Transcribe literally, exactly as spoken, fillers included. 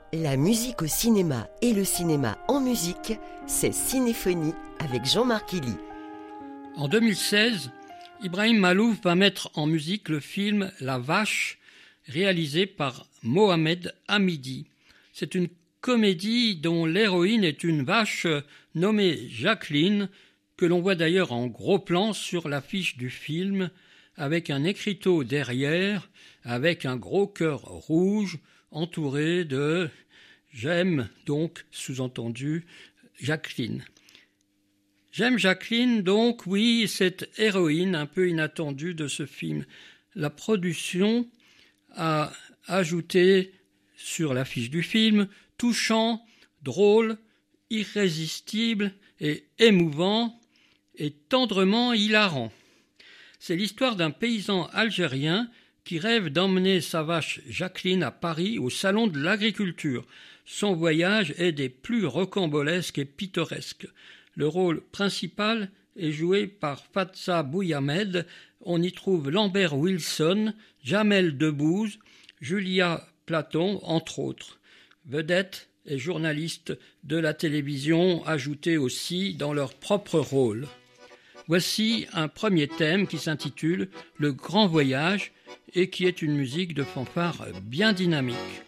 La musique au cinéma et le cinéma en musique, c'est Cinéphonie avec Jean-Marc Elie. En deux mille seize, Ibrahim Malouf va mettre en musique le film La Vache, réalisé par Mohamed Hamidi. C'est une comédie dont l'héroïne est une vache nommée Jacqueline, que l'on voit d'ailleurs en gros plan sur l'affiche du film, avec un écriteau derrière, avec un gros cœur rouge, entouré de « J'aime », donc, sous-entendu, Jacqueline. J'aime Jacqueline, donc, oui, cette héroïne un peu inattendue de ce film. La production a ajouté sur l'affiche du film « touchant, drôle, irrésistible et émouvant et tendrement hilarant ». C'est l'histoire d'un paysan algérien qui rêve d'emmener sa vache Jacqueline à Paris au salon de l'agriculture. Son voyage est des plus rocambolesques et pittoresques. Le rôle principal est joué par Fatsa Bouyamed. On y trouve Lambert Wilson, Jamel Debbouze, Julia Platon, entre autres. Vedettes et journalistes de la télévision ajoutés aussi dans leur propre rôle. Voici un premier thème qui s'intitule « Le Grand Voyage » et qui est une musique de fanfare bien dynamique.